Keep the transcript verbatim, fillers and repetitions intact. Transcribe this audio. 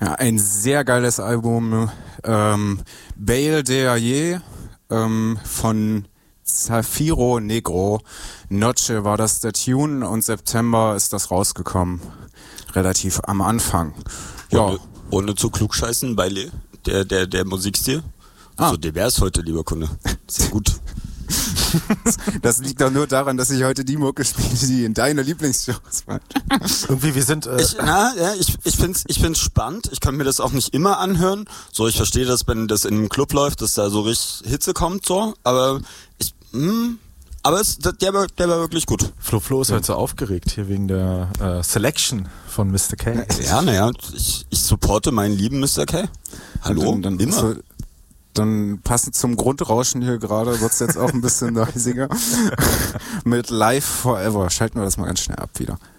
Ja, ein sehr geiles Album. Ähm, Bale de Ayer ähm, von Zafiro Negro. Noche war das der Tune und September ist das rausgekommen. Relativ am Anfang. Ja. Ohne, ohne zu klugscheißen, Baile, der, der, der Musikstil. Also ah. divers heute, lieber Kunde. Sehr gut. Das liegt doch nur daran, dass ich heute die Mucke spiele, die in deine Lieblingsshows waren. Irgendwie, wir sind... Äh ich, na, ja, ich, ich find's, ich find's spannend. Ich kann mir das auch nicht immer anhören. So, ich verstehe das, wenn das in einem Club läuft, dass da so richtig Hitze kommt, so. Aber ich, mh, aber es, der, war, der war wirklich gut. Flo Flo ist ja. heute so aufgeregt hier wegen der äh, Selection von Mister K. Ja, naja, ich, ich supporte meinen lieben Mister K. Hallo, dann, dann immer. So, dann passend zum Grundrauschen hier gerade wird's jetzt auch ein bisschen leisiger. Mit Live Forever. Schalten wir das mal ganz schnell ab wieder.